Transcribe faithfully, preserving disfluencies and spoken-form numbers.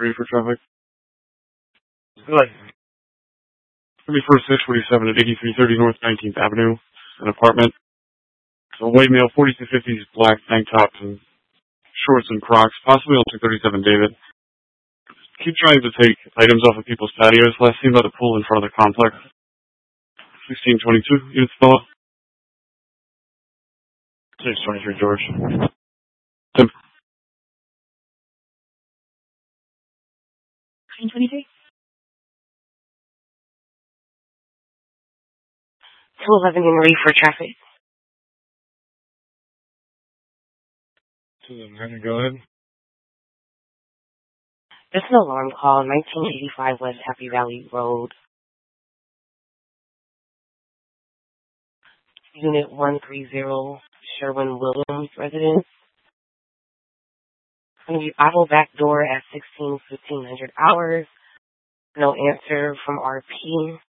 Ready for traffic? Good. thirty-first six forty-seven at eighty-three thirty North nineteenth Avenue. An apartment. So white male, forty-two fifties, black tank tops and shorts and Crocs, possibly on two thirty-seven David. Keep trying to take items off of people's patios. Last seen by the pool in front of the complex. sixteen twenty-two, unit Stella. six twenty-three George. Tim. nine twenty-three? two eleven in Reefer traffic. two eleven, go ahead. There's an alarm call, nineteen eighty-five West Happy Valley Road. Unit one thirty, Sherwin-Williams residence. Going to be auto back door at sixteen fifteen hundred hours. No answer from R P.